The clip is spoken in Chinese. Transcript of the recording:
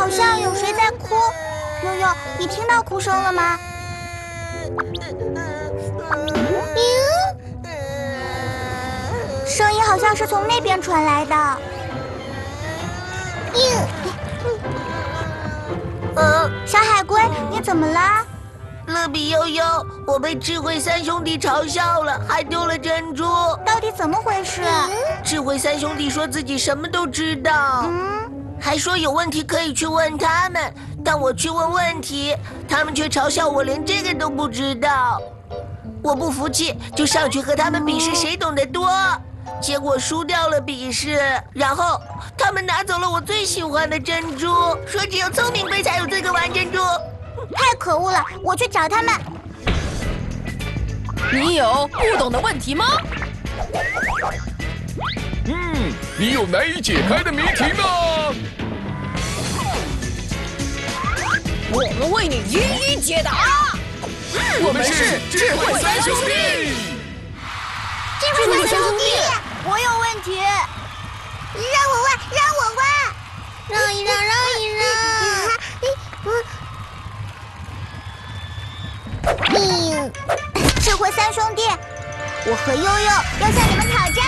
好像有谁在哭。悠悠，你听到哭声了吗？声音好像是从那边传来的。小海龟，你怎么了？ 乐比悠悠，我被智慧三兄弟嘲笑了，还丢了珍珠。 到底怎么回事？ 智慧三兄弟说自己什么都知道，还说有问题可以去问他们。但我去问问题，他们却嘲笑我连这个都不知道。我不服气，就上去和他们比试谁懂得多。结果输掉了比试，然后他们拿走了我最喜欢的珍珠，说只有聪明龟才有资格玩珍珠。 太可恶了！我去找他们。 你有不懂的问题吗？ 你有难以解开的谜题吗？ 我们为你一一解答。 我们是智慧三兄弟。 智慧三兄弟，我有问题。让我问，让我问。让一让，让一让。智慧三兄弟，我和悠悠要向你们讨教。